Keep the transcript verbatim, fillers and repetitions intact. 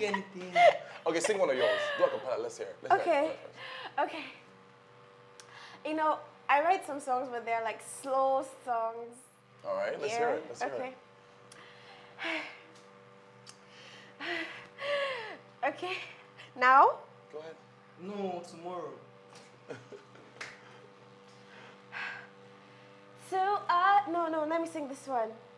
anything. Okay, sing one of yours. Do a cappella. Let's hear it. Let's Okay. Hear it Okay. You know, I write some songs, but they're like slow songs. All right, let's Yeah? hear it. Let's hear Okay. it. Okay. Now? Go ahead. No, tomorrow. So, uh, no, no, let me sing this one.